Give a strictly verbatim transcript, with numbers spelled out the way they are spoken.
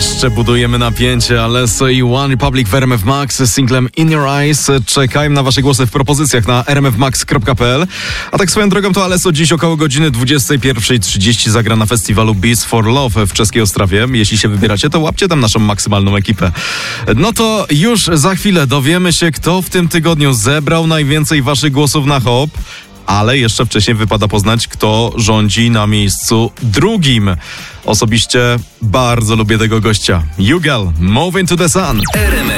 Jeszcze budujemy napięcie, Alesso i One Republic w R M F Max z singlem In Your Eyes. Czekajmy na wasze głosy w propozycjach na r m f max kropka p l. A tak swoją drogą to Alesso dziś około godziny dwudziestej pierwszej trzydzieści zagra na festiwalu Beats for Love w czeskiej Ostrawie. Jeśli się wybieracie, to łapcie tam naszą maksymalną ekipę. No to już za chwilę dowiemy się, kto w tym tygodniu zebrał najwięcej waszych głosów na hop. Ale jeszcze wcześniej wypada poznać, kto rządzi na miejscu drugim. Osobiście bardzo lubię tego gościa. Jugal, Move Into the Sun.